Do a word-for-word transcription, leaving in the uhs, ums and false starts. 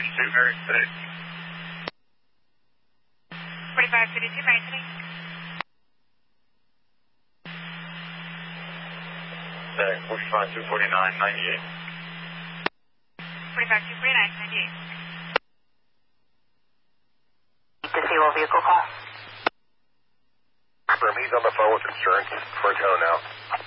fifty-two, Mary six. forty-five fifty-two, maintenance. Okay, forty-five two forty-nine, ninety-eight. forty-five two forty-nine, ninety-eight. The fuel vehicle call. He's on the phone with insurance for a tow now.